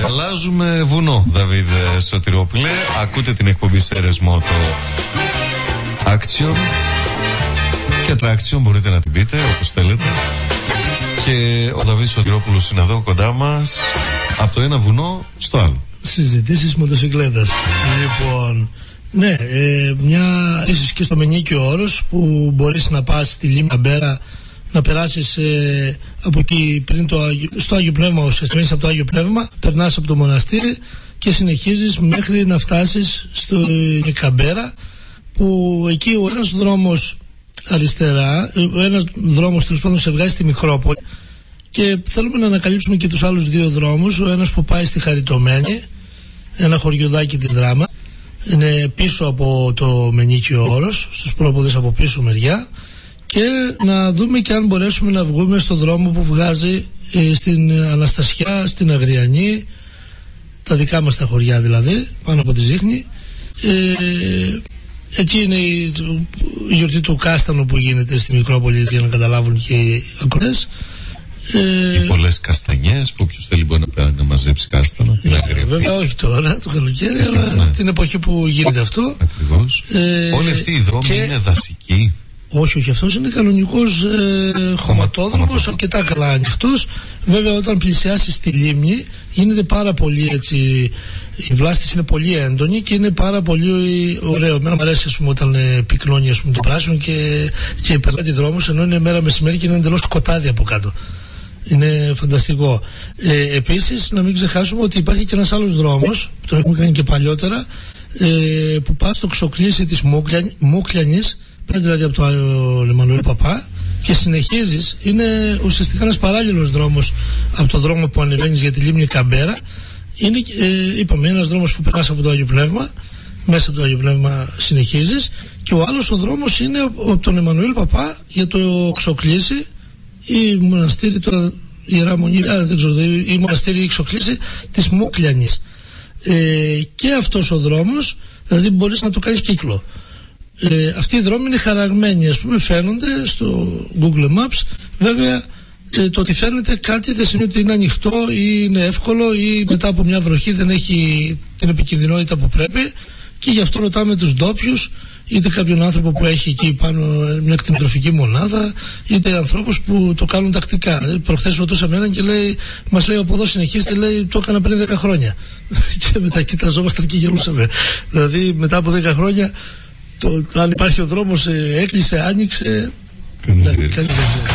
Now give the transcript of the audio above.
Αλλάζουμε βουνό, Δαβίδ Σωτηρόπουλε. Ακούτε την εκπομπή Σέρες Μότο Action και Attraction, μπορείτε να την πείτε όπως θέλετε. Και ο Δαβίδ Σωτηρόπουλος είναι εδώ κοντά μας, από το ένα βουνό στο άλλο. Συζητήσεις μοτοσυκλέτας. Λοιπόν, ναι, ίσως και στο Μενίκιο Όρος, που μπορείς να πας στη Λίμνη Καμπέρα, να περάσεις από εκεί πριν στο Άγιο Πνεύμα, ουσιαστικά από το Άγιο Πνεύμα, περνάς από το μοναστήρι και συνεχίζεις μέχρι να φτάσεις στο Καμπέρα, που εκεί ο ένας δρόμος αριστερά, ο ένας δρόμος τέλος πάντων σε βγάζει στη Μικρόπολη, και θέλουμε να ανακαλύψουμε και τους άλλους δύο δρόμους. Ο ένας που πάει στη Χαριτωμένη, ένα χωριουδάκι της Δράμα, είναι πίσω από το Μενίκιο Όρος, στους πρόποδες από πίσω μεριά, και να δούμε και αν μπορέσουμε να βγούμε στο δρόμο που βγάζει στην Αναστασιά, στην Αγριανή, τα δικά μας τα χωριά δηλαδή, πάνω από τη Ζύχνη. Εκεί είναι η γιορτή του Κάστανου που γίνεται στη Μικρόπολη, για να καταλάβουν και οι ακροατές. Και πολλές καστανιές που όποιος θέλει μπορεί να μαζέψει κάστανο. Βέβαια όχι τώρα το καλοκαίρι, αλλά την εποχή που γίνεται αυτό. Ακριβώς. Όλοι αυτοί οι δρόμοι είναι δασικοί. Όχι, αυτός είναι κανονικός χωματόδρομος, αρκετά καλά ανοιχτός. Βέβαια όταν πλησιάσεις στη λίμνη γίνεται πάρα πολύ έτσι, η βλάστηση είναι πολύ έντονη και είναι πάρα πολύ ωραίο. Εμένα μου αρέσει, ας πούμε, όταν πυκνώνει, ας πούμε, το πράσινο και περνάει τη δρόμος, ενώ είναι μέρα μεσημέρι και είναι εντελώς σκοτάδι από κάτω. Είναι φανταστικό. Επίσης να μην ξεχάσουμε ότι υπάρχει και ένας άλλος δρόμος που τον έχουμε κάνει και παλιότερα, που πας στο Ξοκλήσι της Μούκλιανης, πας δηλαδή από το Εμμανουήλ Παπά και συνεχίζεις. Είναι ουσιαστικά ένας παράλληλος δρόμος από το δρόμο που ανεβαίνεις για τη Λίμνη Καμπέρα. Είναι, είπαμε, ένας δρόμος που περνάς από το Άγιο Πνεύμα, μέσα από το Άγιο Πνεύμα συνεχίζεις, και ο άλλος ο δρόμος είναι από τον Εμμανουήλ Παπά για το Ξοκλήσι ή μοναστήρι, τώρα Ιερά Μονή, δεν ξέρω, ή μοναστήρι ή Ξοκλήσι της Μούκλιανης. Και αυτός ο δρόμος δηλαδή μπορείς να το κάνεις κύκλο. Αυτοί οι δρόμοι είναι χαραγμένοι, ας πούμε, φαίνονται στο Google Maps. Βέβαια το ότι φαίνεται κάτι δεν σημαίνει ότι είναι ανοιχτό ή είναι εύκολο ή μετά από μια βροχή δεν έχει την επικινδυνότητα που πρέπει, και γι' αυτό ρωτάμε τους ντόπιους, είτε κάποιον άνθρωπο που έχει εκεί πάνω μια κτηνοτροφική μονάδα, είτε ανθρώπους που το κάνουν τακτικά. Προχθές ρωτούσαμε έναν και μας λέει από εδώ συνεχίστε, λέει το έκανα πριν 10 χρόνια. Και μετά κοιταζόμαστε και γελούσαμε. Δηλαδή μετά από 10 χρόνια αν υπάρχει ο δρόμος, έκλεισε, άνοιξε. Κανείς δεν ξέρει.